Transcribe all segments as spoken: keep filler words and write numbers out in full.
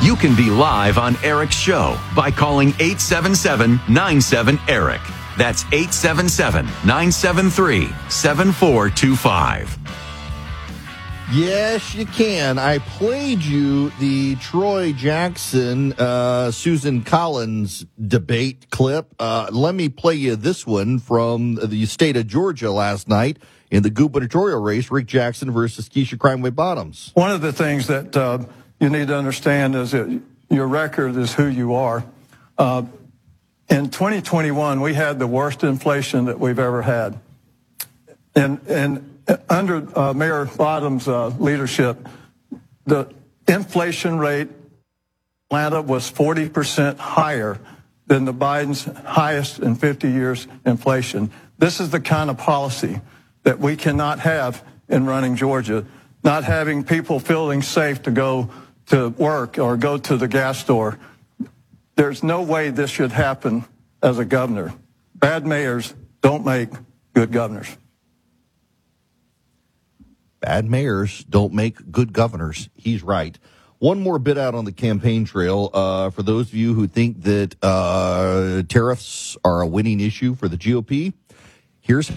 You can be live on Eric's show by calling eight seven seven, nine seven, ERIC. That's eight seven seven, nine seven three, seven four two five. Yes, you can. I played you the Troy Jackson, uh, Susan Collins debate clip. Uh, let me play you this one from the state of Georgia last night in the gubernatorial race, Rick Jackson versus Keisha Crimeway Bottoms. One of the things that uh, you need to understand is that your record is who you are. Uh, in twenty twenty-one, we had the worst inflation that we've ever had. And, and under uh, Mayor Bottoms' uh, leadership, the inflation rate in Atlanta was forty percent higher than the Biden's highest in fifty years inflation. This is the kind of policy that we cannot have in running Georgia, not having people feeling safe to go to work or go to the gas store. There's no way this should happen as a governor. Bad mayors don't make good governors. Bad mayors don't make good governors. He's right. One more bit out on the campaign trail. Uh, for those of you who think that uh, tariffs are a winning issue for the G O P, here's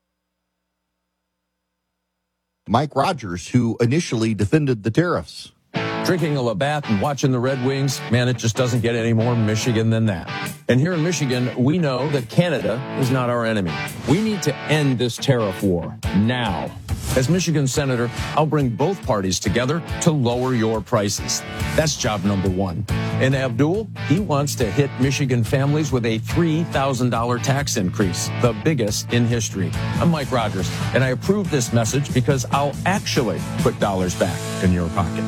Mike Rogers, who initially defended the tariffs. Drinking a Labatt and watching the Red Wings, man, it just doesn't get any more Michigan than that. And here in Michigan, we know that Canada is not our enemy. We need to end this tariff war now. As Michigan Senator, I'll bring both parties together to lower your prices. That's job number one. And Abdul, he wants to hit Michigan families with a three thousand dollars tax increase, the biggest in history. I'm Mike Rogers, and I approve this message because I'll actually put dollars back in your pocket.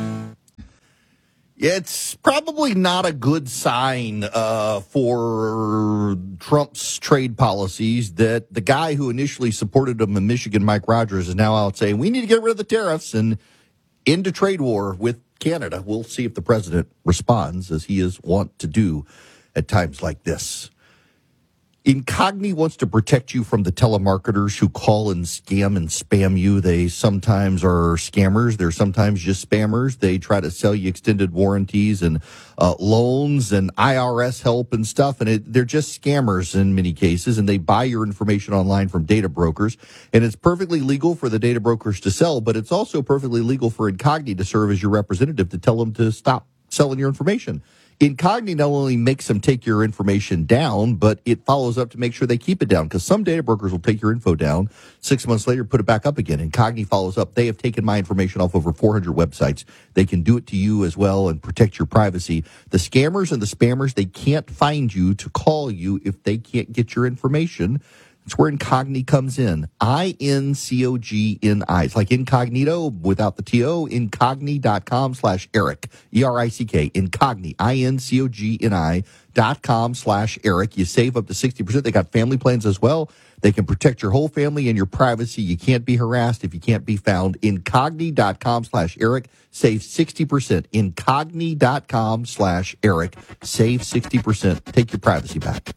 It's probably not a good sign uh, for Trump's trade policies that the guy who initially supported him in Michigan, Mike Rogers, is now out saying we need to get rid of the tariffs and end a trade war with Canada. We'll see if the president responds, as he is wont to do at times like this. Incogni wants to protect you from the telemarketers who call and scam and spam you. They sometimes are scammers. They're sometimes just spammers. They try to sell you extended warranties and uh, loans and I R S help and stuff. And it, they're just scammers in many cases. And they buy your information online from data brokers. And it's perfectly legal for the data brokers to sell, but it's also perfectly legal for Incogni to serve as your representative to tell them to stop selling your information. Incogni not only makes them take your information down, but it follows up to make sure they keep it down, because some data brokers will take your info down, six months later, put it back up again. Incogni follows up. They have taken my information off over four hundred websites. They can do it to you as well and protect your privacy. The scammers and the spammers, they can't find you to call you if they can't get your information. It's where Incogni comes in. I N C O G N I. It's like incognito without the T O. Incogni.com slash Eric. E R I C K. Incogni. I N C O G N I dot com slash Eric. You save up to sixty percent. They got family plans as well. They can protect your whole family and your privacy. You can't be harassed if you can't be found. Incogni.com slash Eric. Save sixty percent. Incogni.com slash Eric. Save sixty percent. Take your privacy back.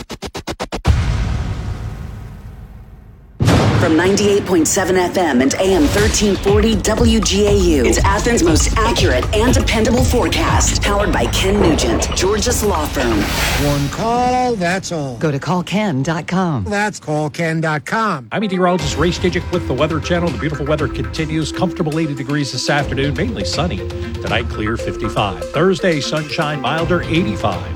From ninety-eight point seven F M and A M thirteen forty W G A U. It's Athens' most accurate and dependable forecast. Powered by Ken Nugent, Georgia's law firm. One call, that's all. Go to call ken dot com. That's call ken dot com. I'm meteorologist Ray Stijik with the Weather Channel. The beautiful weather continues. Comfortable eighty degrees this afternoon, mainly sunny. Tonight, clear fifty-five. Thursday, sunshine, milder, eighty-five.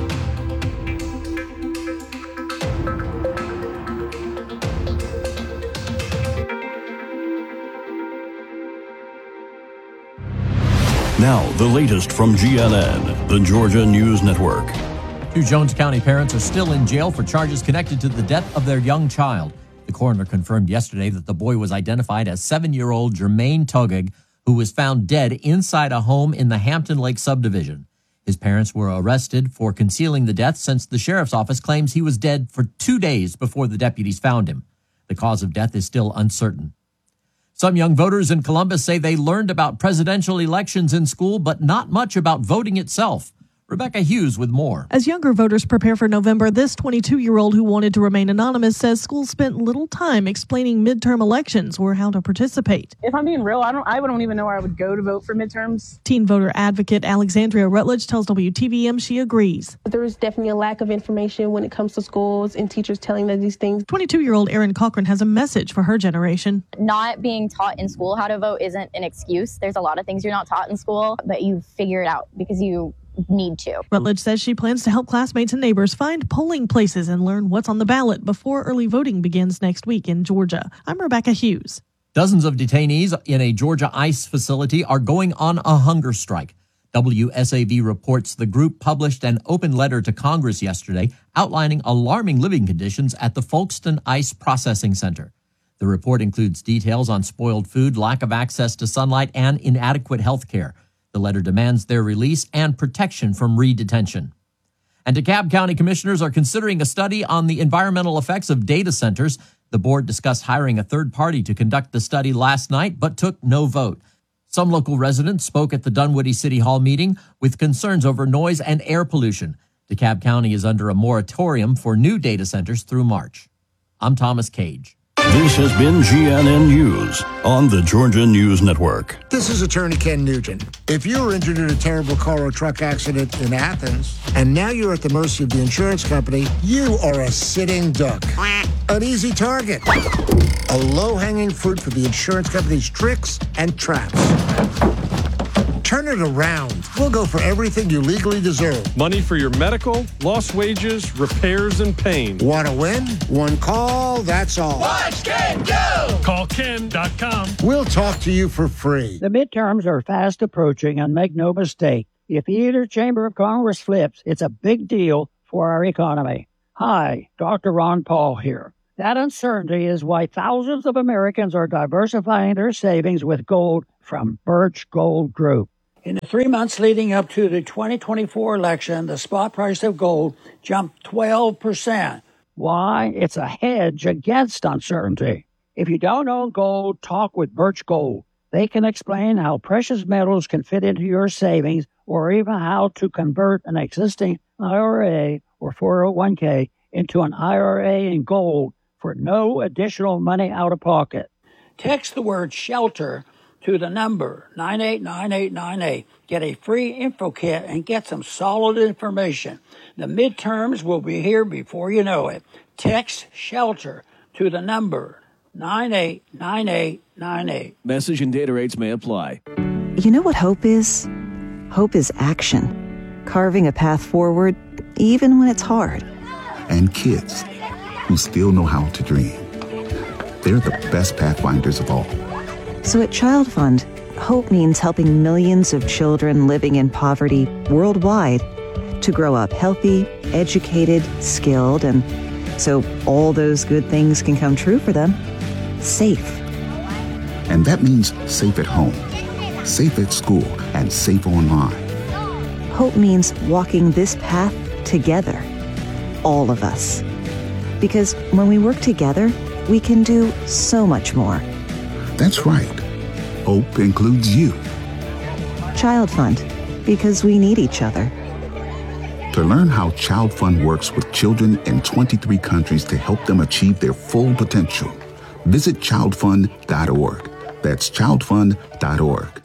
Now, the latest from G N N, the Georgia News Network. Two Jones County parents are still in jail for charges connected to the death of their young child. The coroner confirmed yesterday that the boy was identified as seven-year-old Jermaine Togig, who was found dead inside a home in the Hampton Lake subdivision. His parents were arrested for concealing the death since the sheriff's office claims he was dead for two days before the deputies found him. The cause of death is still uncertain. Some young voters in Columbus say they learned about presidential elections in school, but not much about voting itself. Rebecca Hughes with more. As younger voters prepare for November, this twenty-two-year-old who wanted to remain anonymous says schools spent little time explaining midterm elections or how to participate. If I'm being real, I don't I don't even know where I would go to vote for midterms. Teen voter advocate Alexandria Rutledge tells W T V M she agrees. There is definitely a lack of information when it comes to schools and teachers telling them these things. twenty-two-year-old Erin Cochran has a message for her generation. Not being taught in school how to vote isn't an excuse. There's a lot of things you're not taught in school, but you figure it out because you need to. Rutledge says she plans to help classmates and neighbors find polling places and learn what's on the ballot before early voting begins next week in Georgia. I'm Rebecca Hughes. Dozens of detainees in a Georgia ICE facility are going on a hunger strike. W S A V reports the group published an open letter to Congress yesterday outlining alarming living conditions at the Folkston ICE Processing Center. The report includes details on spoiled food, lack of access to sunlight, and inadequate health care. The letter demands their release and protection from re-detention. And DeKalb County commissioners are considering a study on the environmental effects of data centers. The board discussed hiring a third party to conduct the study last night, but took no vote. Some local residents spoke at the Dunwoody City Hall meeting with concerns over noise and air pollution. DeKalb County is under a moratorium for new data centers through March. I'm Thomas Cage. This has been G N N News on the Georgia News Network. This is Attorney Ken Nugent. If you were injured in a terrible car or truck accident in Athens, and now you're at the mercy of the insurance company, you are a sitting duck. An easy target. A low-hanging fruit for the insurance company's tricks and traps. Turn it around. We'll go for everything you legally deserve. Money for your medical, lost wages, repairs, and pain. Want to win? One call, that's all. Watch Ken go! Call Ken dot com. We'll talk to you for free. The midterms are fast approaching, and make no mistake, if either chamber of Congress flips, it's a big deal for our economy. Hi, Doctor Ron Paul here. That uncertainty is why thousands of Americans are diversifying their savings with gold from Birch Gold Group. In the three months leading up to the twenty twenty-four election, the spot price of gold jumped twelve percent. Why? It's a hedge against uncertainty. If you don't own gold, talk with Birch Gold. They can explain how precious metals can fit into your savings or even how to convert an existing I R A or four oh one k into an I R A in gold for no additional money out of pocket. Text the word SHELTER to the number nine eight nine eight nine eight. Get a free info kit and get some solid information. The midterms will be here before you know it. Text SHELTER to the number nine eight nine eight nine eight. Message and data rates may apply. You know what hope is? Hope is action. Carving a path forward, even when it's hard. And kids who still know how to dream. They're the best pathfinders of all. So at Child Fund, hope means helping millions of children living in poverty worldwide to grow up healthy, educated, skilled, and so all those good things can come true for them, safe. And that means safe at home, safe at school, and safe online. Hope means walking this path together, all of us. Because when we work together, we can do so much more. That's right. Hope includes you. Child Fund, because we need each other. To learn how Child Fund works with children in twenty-three countries to help them achieve their full potential, visit child fund dot org. That's child fund dot org.